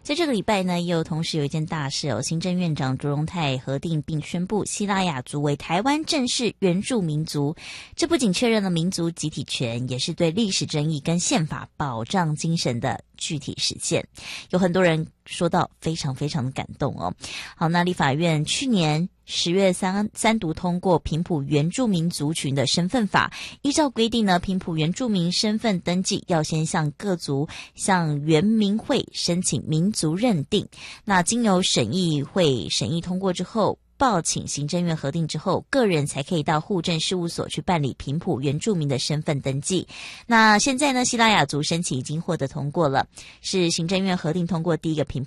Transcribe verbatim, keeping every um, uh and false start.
在这个礼拜呢，也有同时有一件大事哦，行政院长卓荣泰核定并宣布西拉雅族为台湾正式原住民族。这不仅确认了民族集体权，也是对历史争议跟宪法保障精神的具体实现。有很多人说到非常非常的感动哦。好，那立法院去年十月三三读通过平埔原住民族群的身份法，依照规定呢，平埔原住民身份登记要先向各族向原民会申请民族认定，那经由审议会审议通过之后，报请行政院核定之后，个人才可以到户政事务所去办理平埔原住民的身份登记。那现在呢，西拉雅族申请已经获得通过了，是行政院核定通过第一个平